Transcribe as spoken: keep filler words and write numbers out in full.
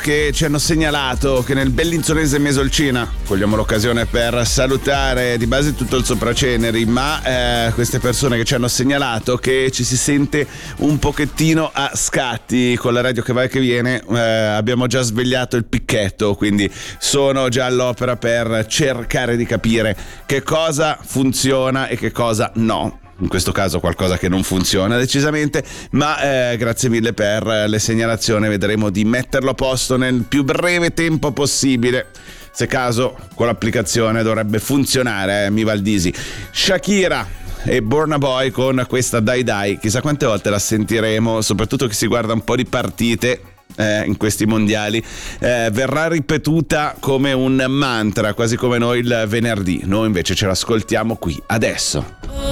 che ci hanno segnalato che nel bellinzonese Mesolcina, cogliamo l'occasione per salutare di base tutto il Sopraceneri, ma eh, queste persone che ci hanno segnalato che ci si sente un pochettino a scatti con la radio che va e che viene. Eh, abbiamo già svegliato il picchetto, quindi sono già all'opera per cercare di capire che cosa funziona e che cosa no. In questo caso qualcosa che non funziona decisamente, ma eh, grazie mille per le segnalazioni, vedremo di metterlo a posto nel più breve tempo possibile. Se caso con l'applicazione dovrebbe funzionare, eh, mi Valdisi. Shakira e Burna Boy con questa Dai Dai, chissà quante volte la sentiremo, soprattutto che si guarda un po' di partite Eh, in questi mondiali, eh, verrà ripetuta come un mantra, quasi come noi il venerdì. Noi invece ce l'ascoltiamo qui adesso.